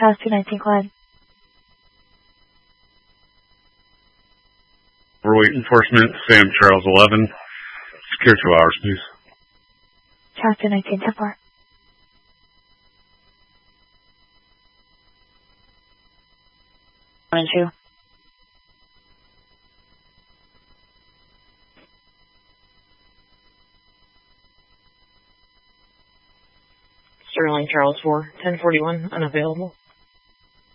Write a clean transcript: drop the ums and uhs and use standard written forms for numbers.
Charles 219, go ahead. Overweight enforcement, Sam Charles 11. Secure 2 hours, please. Charles 219, 10-4. One and two. Sterling Charles 4, 1041, unavailable.